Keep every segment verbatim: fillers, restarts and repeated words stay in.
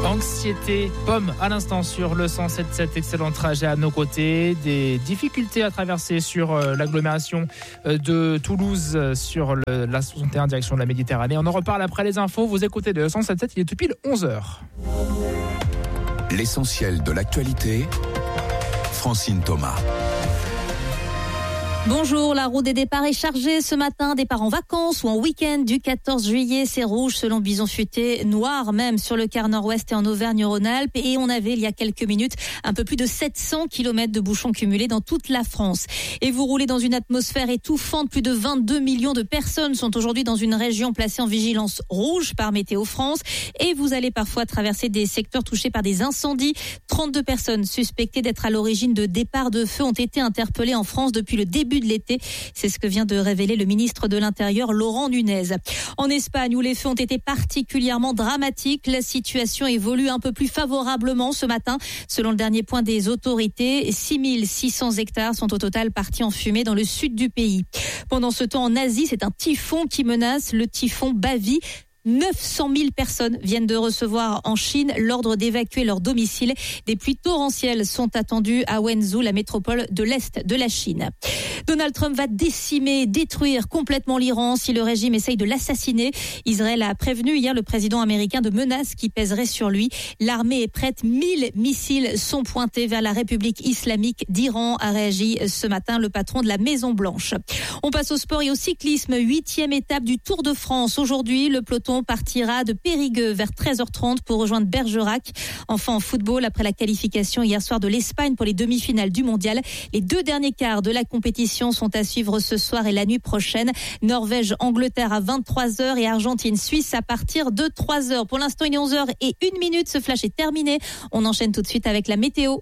Anxiété, Pomme à l'instant sur le cent sept virgule sept, excellent trajet à nos côtés. Des difficultés à traverser sur euh, l'agglomération euh, de Toulouse euh, sur le, la soixante et un direction de la Méditerranée. On en reparle après les infos. Vous écoutez le cent sept virgule sept, il est tout pile onze heures. L'essentiel de l'actualité, Francine Thomas. Bonjour, la route des départs est chargée ce matin. Départ en vacances ou en week-end du quatorze juillet, c'est rouge selon Bison Futé, noir même sur le quart nord-ouest et en Auvergne-Rhône-Alpes. Et on avait il y a quelques minutes un peu plus de sept cents kilomètres de bouchons cumulés dans toute la France. Et vous roulez dans une atmosphère étouffante. Plus de vingt-deux millions de personnes sont aujourd'hui dans une région placée en vigilance rouge par Météo France. Et vous allez parfois traverser des secteurs touchés par des incendies. trente-deux personnes suspectées d'être à l'origine de départs de feu ont été interpellées en France depuis le début de l'été. C'est ce que vient de révéler le ministre de l'Intérieur, Laurent Nunez. En Espagne, où les feux ont été particulièrement dramatiques, la situation évolue un peu plus favorablement ce matin. Selon le dernier point des autorités, six mille six cents hectares sont au total partis en fumée dans le sud du pays. Pendant ce temps, en Asie, c'est un typhon qui menace, le typhon Bavi. neuf cent mille personnes viennent de recevoir en Chine l'ordre d'évacuer leur domicile. Des pluies torrentielles sont attendues à Wenzhou, la métropole de l'Est de la Chine. Donald Trump va décimer, détruire complètement l'Iran si le régime essaye de l'assassiner. Israël a prévenu hier le président américain de menaces qui pèseraient sur lui. L'armée est prête, mille missiles sont pointés vers la République islamique d'Iran, a réagi ce matin le patron de la Maison-Blanche. On passe au sport et au cyclisme, huitième étape du Tour de France. Aujourd'hui, le peloton partira de Périgueux vers treize heures trente pour rejoindre Bergerac. Enfin en football, après la qualification hier soir de l'Espagne pour les demi-finales du mondial, les deux derniers quarts de la compétition sont à suivre ce soir et la nuit prochaine. Norvège-Angleterre à vingt-trois heures et Argentine-Suisse à partir de trois heures. Pour l'instant, il est onze heures et une minute. Ce flash est terminé. On enchaîne tout de suite avec la météo.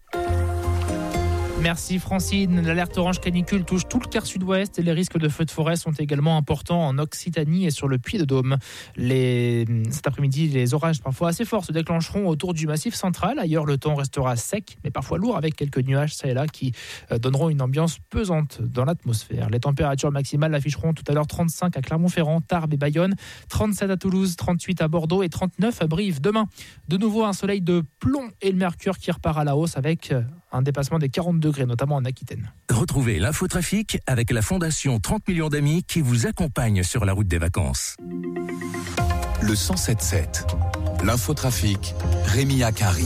Merci Francine. L'alerte orange canicule touche tout le quart sud-ouest et les risques de feux de forêt sont également importants en Occitanie et sur le Puy-de-Dôme. Les... Cet après-midi, les orages parfois assez forts se déclencheront autour du massif central. Ailleurs, le temps restera sec, mais parfois lourd avec quelques nuages ça et là qui donneront une ambiance pesante dans l'atmosphère. Les températures maximales afficheront tout à l'heure trente-cinq à Clermont-Ferrand, Tarbes et Bayonne, trente-sept à Toulouse, trente-huit à Bordeaux et trente-neuf à Brive. Demain, de nouveau un soleil de plomb et le mercure qui repart à la hausse avec un dépassement des quarante degrés, notamment en Aquitaine. Retrouvez l'infotrafic avec la Fondation trente millions d'amis qui vous accompagne sur la route des vacances. Le cent sept virgule sept. L'infotrafic, Rémi Akari.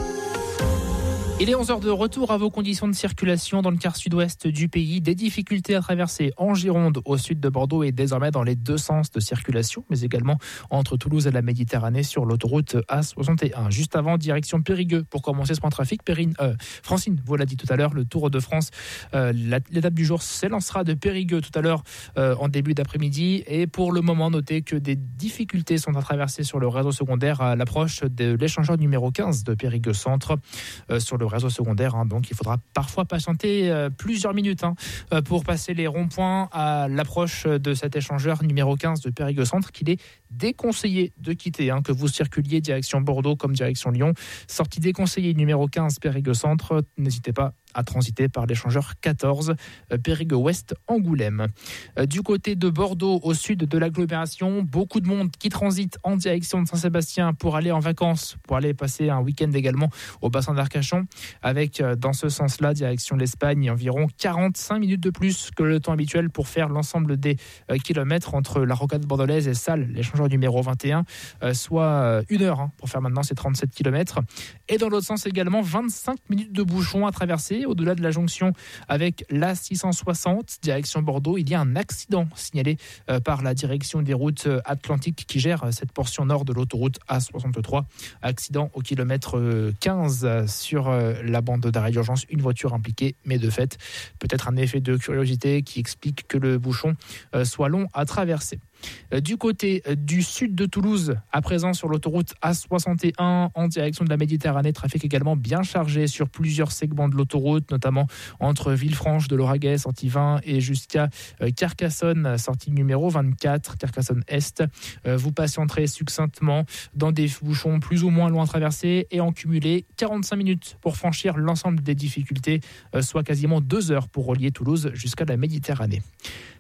Il est onze heures de retour à vos conditions de circulation dans le quart sud-ouest du pays. Des difficultés à traverser en Gironde, au sud de Bordeaux et désormais dans les deux sens de circulation, mais également entre Toulouse et la Méditerranée sur l'autoroute A soixante et un. Juste avant, direction Périgueux pour commencer ce point de trafic. Périne, euh, Francine, vous l'a dit tout à l'heure, le Tour de France, euh, l'étape du jour s'élancera de Périgueux tout à l'heure euh, en début d'après-midi. Et pour le moment, notez que des difficultés sont à traverser sur le réseau secondaire à l'approche de l'échangeur numéro quinze de Périgueux Centre euh, sur le réseau secondaire, hein, donc il faudra parfois patienter euh, plusieurs minutes hein, euh, pour passer les ronds-points à l'approche de cet échangeur numéro quinze de Périgueux Centre qu'il est déconseillé de quitter, hein, que vous circuliez direction Bordeaux comme direction Lyon. Sortie déconseillée numéro quinze Périgueux Centre, n'hésitez pas à transiter par l'échangeur quatorze euh, Périgueux Ouest Angoulême. Euh, du côté de Bordeaux, au sud de l'agglomération, beaucoup de monde qui transite en direction de Saint-Sébastien pour aller en vacances, pour aller passer un week-end également au bassin d'Arcachon, avec euh, dans ce sens-là, direction l'Espagne, environ quarante-cinq minutes de plus que le temps habituel pour faire l'ensemble des euh, kilomètres entre la rocade bordelaise et Salles, l'échangeur numéro vingt et un, euh, soit euh, une heure hein, pour faire maintenant ces trente-sept kilomètres. Et dans l'autre sens également, vingt-cinq minutes de bouchon à traverser au-delà de la jonction avec l'A six cent soixante, direction Bordeaux. Il y a un accident signalé euh, par la direction des routes atlantiques qui gère cette portion nord de l'autoroute A soixante-trois. Accident au kilomètre quinze sur euh, la bande d'arrêt d'urgence. Une voiture impliquée, mais de fait, peut-être un effet de curiosité qui explique que le bouchon euh, soit long à traverser. Du côté du sud de Toulouse, à présent sur l'autoroute A soixante et un en direction de la Méditerranée, trafic également bien chargé sur plusieurs segments de l'autoroute, notamment entre Villefranche de Lauragais, Antivin et jusqu'à Carcassonne, sortie numéro vingt-quatre, Carcassonne Est. Vous patienterez succinctement dans des bouchons plus ou moins loin à traverser et en cumulé quarante-cinq minutes pour franchir l'ensemble des difficultés, soit quasiment deux heures pour relier Toulouse jusqu'à la Méditerranée.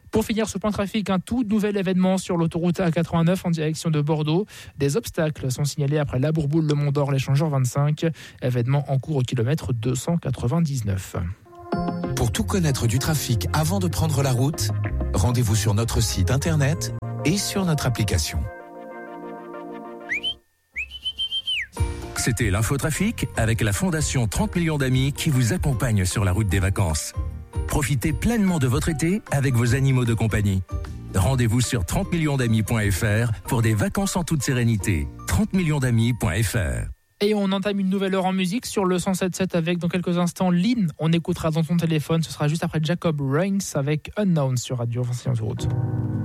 Pour finir ce point trafic, un tout nouvel événement sur l'autoroute A quatre-vingt-neuf en direction de Bordeaux. Des obstacles sont signalés après la Bourboule, le Mont d'Or, l'échangeur vingt-cinq. Événement en cours au kilomètre deux cent quatre-vingt-dix-neuf. Pour tout connaître du trafic avant de prendre la route, rendez-vous sur notre site internet et sur notre application. C'était l'infotrafic avec la Fondation trente millions d'amis qui vous accompagne sur la route des vacances. Profitez pleinement de votre été avec vos animaux de compagnie. Rendez-vous sur trente millions d'amis point f r pour des vacances en toute sérénité. trente millions d'amis point f r. Et on entame une nouvelle heure en musique sur le cent sept virgule sept avec dans quelques instants Lynn. On écoutera dans ton téléphone, ce sera juste après Jacob Rains avec Unknown sur Radio Vinci Autoroute.